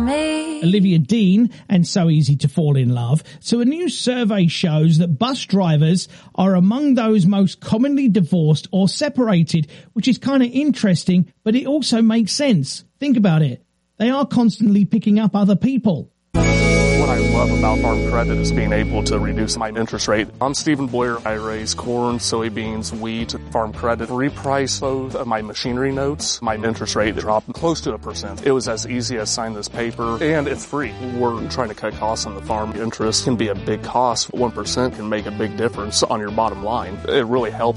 Olivia Dean and So Easy to Fall in Love. So a new survey shows that bus drivers are among those most commonly divorced or separated, which is kind of interesting, but it also makes sense. Think about it. They are constantly picking up other people. What I love about Farm Credit is being able to reduce my interest rate. I'm Stephen Boyer. I raise corn, soybeans, wheat. Farm Credit reprice both of my machinery notes. My interest rate dropped close to 1%. It was as easy as sign this paper, and it's free. We're trying to cut costs on the farm. Interest can be a big cost. 1% can make a big difference on your bottom line. It really helps.